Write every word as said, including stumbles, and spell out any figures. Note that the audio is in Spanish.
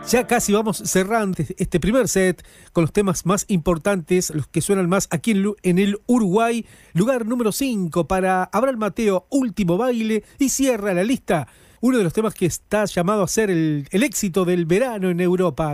Ya casi vamos cerrando este primer set con los temas más importantes, los que suenan más aquí en, en el Uruguay. Lugar número cinco para Abraham Mateo, Último Baile, y cierra la lista uno de los temas que está llamado a ser el, el éxito del verano en Europa.